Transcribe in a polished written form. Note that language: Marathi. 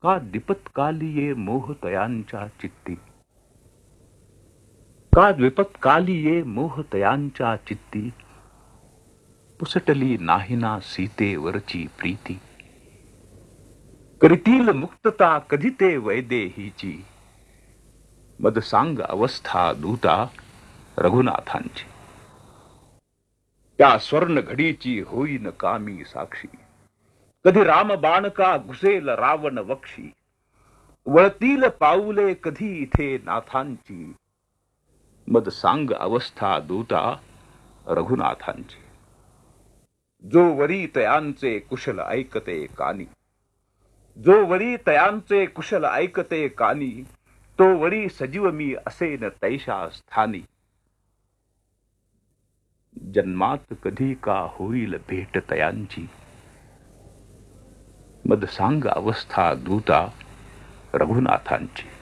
का द्विपत्काली ये मोह तयांच्या चित्ती, का द्विपत्काली ये मोह तयांच्या चित्ती, पुसटली नाहीना सीतेवरची प्रीती, करीतील मुक्तता कधी ते वैदेहीची, मद सांग अवस्था दूता रघुनाथांची. त्या स्वर्ण घडीची होईन कामी साक्षी, कधी राम बाण का घुसेल रावण वक्षी, वळतील पाऊले कधी इथे नाथांची, मद सांग अवस्था दूता रघुनाथांची. जो वरी तयांचे कुशल ऐकते कानी, जो वरी तयांचे कुशल ऐकते कानी, तो वरी सजीव मी असेन तैशा स्थानी. जन्मात कधी का होईल भेट तयांची, मद सांग अवस्था दूता रघुनाथांची.